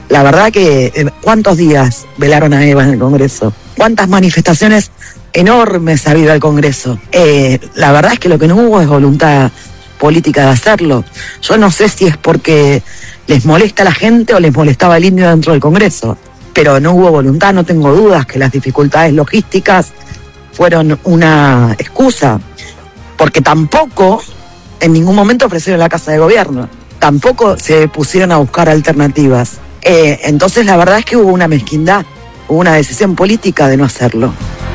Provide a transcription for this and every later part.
La verdad que, ¿cuántos días velaron a Eva en el Congreso? ¿Cuántas manifestaciones enormes ha habido al Congreso? La verdad es que lo que no hubo es voluntad política de hacerlo. Yo no sé si es porque les molesta a la gente o les molestaba el indio dentro del Congreso, pero no hubo voluntad. No tengo dudas que las dificultades logísticas fueron una excusa, porque tampoco en ningún momento ofrecieron la Casa de Gobierno, tampoco se pusieron a buscar alternativas. Entonces la verdad es que hubo una mezquindad, hubo una decisión política de no hacerlo.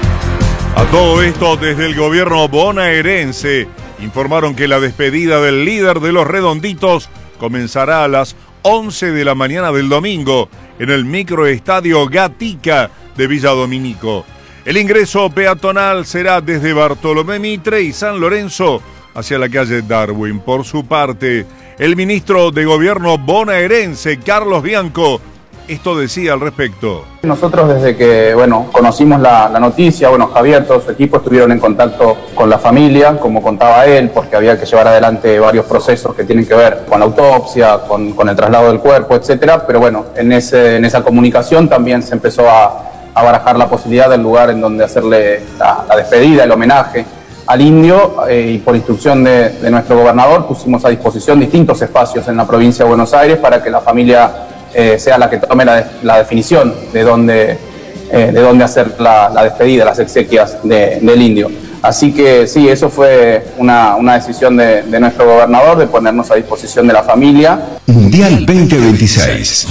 A todo esto, desde el gobierno bonaerense informaron que la despedida del líder de los Redonditos comenzará a las 11 de la mañana del domingo en el microestadio Gatica de Villa Domínico. El ingreso peatonal será desde Bartolomé Mitre y San Lorenzo hacia la calle Darwin. Por su parte, el ministro de Gobierno bonaerense, Carlos Bianco, esto decía al respecto. Nosotros desde que conocimos la noticia, Javier, todo su equipo estuvieron en contacto con la familia, como contaba él, porque había que llevar adelante varios procesos que tienen que ver con la autopsia, con el traslado del cuerpo, etcétera. Pero en esa comunicación también se empezó a barajar la posibilidad del lugar en donde hacerle la despedida, el homenaje al indio, y por instrucción de nuestro gobernador pusimos a disposición distintos espacios en la provincia de Buenos Aires para que la familia sea la que tome la definición de dónde hacer la despedida, las exequias del indio. Así que sí, eso fue una decisión de nuestro gobernador, de ponernos a disposición de la familia. Mundial 2026.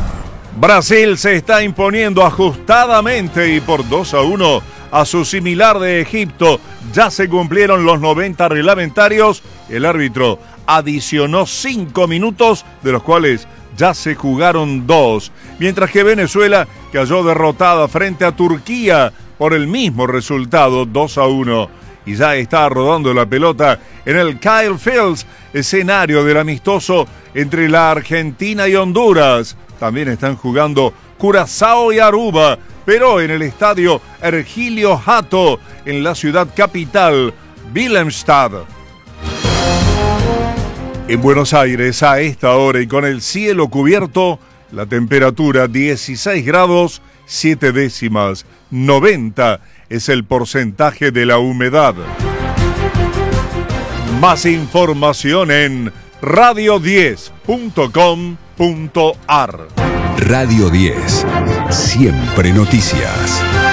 Brasil se está imponiendo ajustadamente y por 2-1 a su similar de Egipto. Ya se cumplieron los 90 reglamentarios. El árbitro adicionó 5 minutos, de los cuales ya se jugaron 2, mientras que Venezuela cayó derrotada frente a Turquía por el mismo resultado, 2-1, y ya está rodando la pelota en el Kyle Fields, escenario del amistoso entre la Argentina y Honduras. También están jugando Curazao y Aruba, pero en el estadio Hergilio Hato, en la ciudad capital, Wilhelmstad. En Buenos Aires, a esta hora y con el cielo cubierto, la temperatura 16 grados 7 décimas, 90 es el porcentaje de la humedad. Más información en radio10.com.ar. Radio 10, siempre noticias.